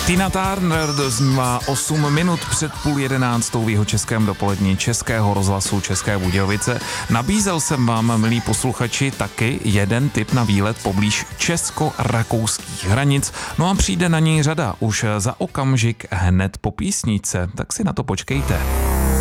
Tina Turner doznívá 8 minut před 10:30 v jihočeském dopolední Českého rozhlasu České Budějovice. Nabízel jsem vám, milí posluchači, taky jeden tip na výlet poblíž česko-rakouských hranic. No a přijde na něj řada už za okamžik hned po písničce, tak si na to počkejte.